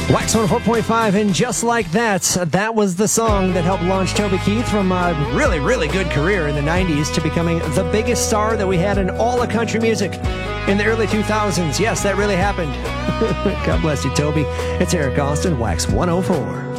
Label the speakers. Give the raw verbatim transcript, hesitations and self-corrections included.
Speaker 1: Wax one oh four point five, and just like that, that was the song that helped launch Toby Keith from a really, really good career in the nineties to becoming the biggest star that we had in all of country music in the early two thousands. Yes, that really happened. God bless you, Toby. It's Eric Austin, Wax one oh four.